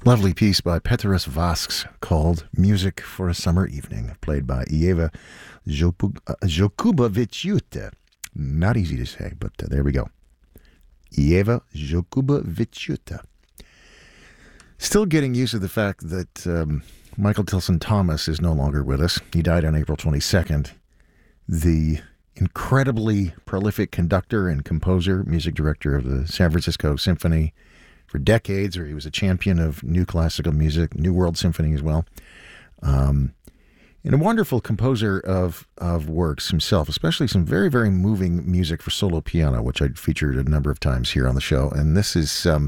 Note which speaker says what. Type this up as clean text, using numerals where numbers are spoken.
Speaker 1: Lovely piece by Petrus Vasks called Music for a Summer Evening, played by Ieva Jokubovičiūtė. Not easy to say, but there we go. Ieva Jokubovičiūtė. Still getting used to the fact that Michael Tilson Thomas is no longer with us. He died on April 22nd. The incredibly prolific conductor and composer, music director of the San Francisco Symphony for decades, or he was a champion of new classical music, New World Symphony as well. And a wonderful composer of works himself, especially some very, very moving music for solo piano, which I've featured a number of times here on the show. And this is